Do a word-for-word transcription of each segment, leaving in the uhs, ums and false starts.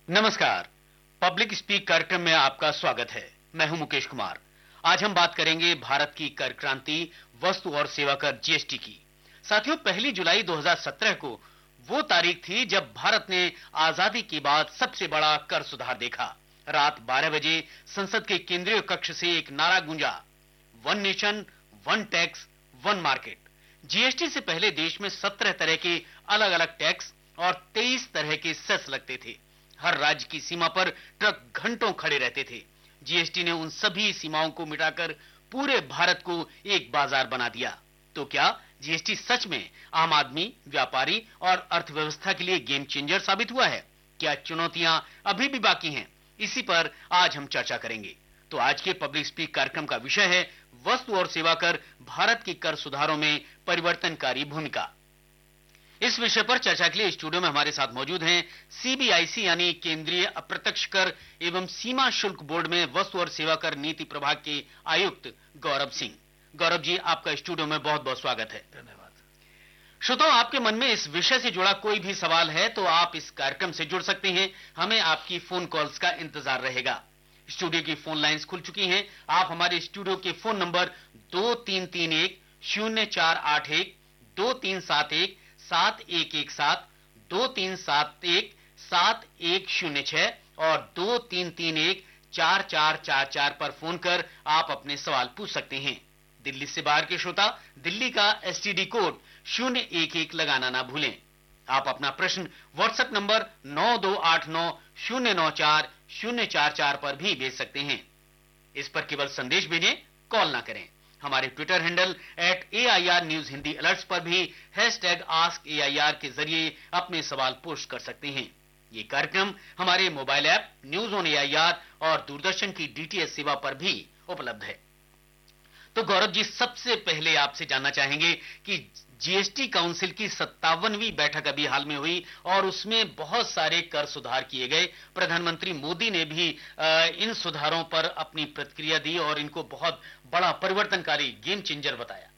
नमस्कार, public speak कार्यक्रम में आपका स्वागत है। मैं हूं मुकेश कुमार। आज हम बात करेंगे भारत की कर क्रांति, वस्तु और सेवा कर जीएसटी की। साथियों, पहली जुलाई दो हज़ार सत्रह को वो तारीख थी जब भारत ने आजादी के बाद सबसे बड़ा कर सुधार देखा। रात बारह बजे संसद के केंद्रीय कक्ष से एक नारा गूंजा, one nation, one tax, one market. GST से पहले देश में सत्रह तरह के अलग अलग टैक्स और तेईस तरह के सेस लगते थे। हर राज्य की सीमा पर ट्रक घंटों खड़े रहते थे। जीएसटी ने उन सभी सीमाओं को मिटाकर पूरे भारत को एक बाजार बना दिया। तो क्या जीएसटी सच में आम आदमी, व्यापारी और अर्थव्यवस्था के लिए गेम चेंजर साबित हुआ है? क्या चुनौतियां अभी भी बाकी हैं? इसी पर आज हम चर्चा करेंगे। तो आज के पब्लिक स्पीक कार्यक्रम का विषय है वस्तु और सेवा कर, भारत की कर सुधारों में परिवर्तनकारी भूमिका। इस विषय पर चर्चा के लिए स्टूडियो में हमारे साथ मौजूद हैं सीबीआईसी यानी केंद्रीय अप्रत्यक्ष कर एवं सीमा शुल्क बोर्ड में वस्तु और सेवा कर नीति प्रभाग के आयुक्त गौरव सिंह। गौरव जी, आपका स्टूडियो में बहुत बहुत स्वागत है। धन्यवाद। श्रोताओं, आपके मन में इस विषय से जुड़ा कोई भी सवाल है तो आप इस कार्यक्रम से जुड़ सकते हैं। हमें आपकी फोन कॉल्स का इंतजार रहेगा। स्टूडियो की फोन लाइंस खुल चुकी हैं। आप हमारे स्टूडियो के फोन नंबर दो तीन तीन एक शून्य चार आठ एक दो तीन सात एक सात एक एक सात, दो तीन सात एक सात एक शून्य छह और दो तीन तीन एक चार चार चार चार पर फोन कर आप अपने सवाल पूछ सकते हैं। दिल्ली से बाहर के श्रोता दिल्ली का एसटीडी कोड शून्य एक एक लगाना ना भूलें। आप अपना प्रश्न व्हाट्सएप नंबर नौ दो आठ नौ शून्य नौ चार शून्य चार चार पर भी भेज सकते हैं। इस पर केवल संदेश भेजें, कॉल ना करें। हमारे Twitter handle at A I R news Hindi alerts पर भी hashtag ask A I R के जरिए अपने सवाल पोस्ट कर सकते हैं। ये कार्यक्रम हमारे mobile app news on A I R और दूरदर्शन की डीटीएच सेवा पर भी उपलब्ध है। तो गौरव जी, सबसे पहले आपसे जानना चाहेंगे कि जीएसटी काउंसिल की सत्तावनवीं बैठक अभी हाल में हुई और उसमें बहुत सारे कर सुधार किए गए। प्रधानमंत्री मोदी ने भी इन सुधारों पर अपनी प्रतिक्रिया दी और इनको बहुत बड़ा परिवर्तनकारी गेम चेंजर बताया।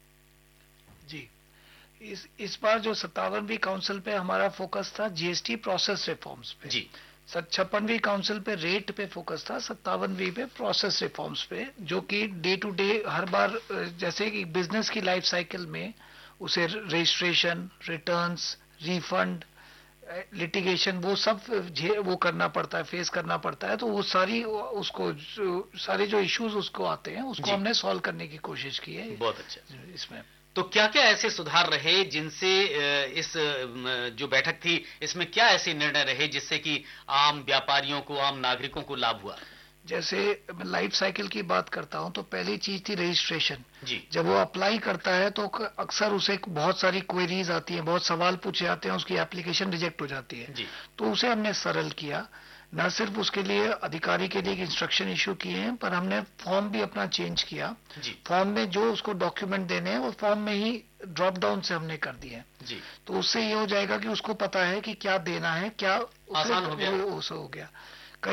जी, इस इस बार जो सत्तावनवीं काउंसिल पे हमारा फोकस था जीएसटी प्रोसेस रिफॉर्म्स पे। जी, छप्पनवीं काउंसिल पे रेट पे फोकस था, सत्तावनवीं पे प्रोसेस रिफॉर्म्स पे, जो कि डे टू डे हर बार जैसे कि बिजनेस की लाइफ साइकिल में उसे रजिस्ट्रेशन, रिटर्न्स, रिफंड, लिटिगेशन वो सब वो करना पड़ता है, फेस करना पड़ता है। तो वो सारी उसको सारे जो इश्यूज उसको आते हैं उसको हमने सॉल्व करने की कोशिश की है। बहुत अच्छा। इसमें तो क्या क्या ऐसे सुधार रहे जिनसे इस जो बैठक थी इसमें क्या ऐसे निर्णय रहे जिससे कि आम व्यापारियों को, आम नागरिकों को लाभ हुआ? जैसे लाइफ साइकिल की बात करता हूं तो पहली चीज थी रजिस्ट्रेशन। जी। जब वो अप्लाई करता है तो अक्सर उसे बहुत सारी क्वेरीज आती हैं, बहुत सवाल पूछे जाते हैं, उसकी एप्लीकेशन रिजेक्ट हो जाती है। जी। तो उसे हमने सरल किया। न सिर्फ उसके लिए अधिकारी के लिए इंस्ट्रक्शन इशू किए हैं, पर हमने फॉर्म भी अपना चेंज किया। जी। फॉर्म में जो उसको डॉक्यूमेंट देने हैं वो फॉर्म में ही ड्रॉप डाउन से हमने कर दिए। जी। तो उससे ये हो जाएगा कि उसको पता है कि क्या देना है, क्या आसान हो गया। हो गया।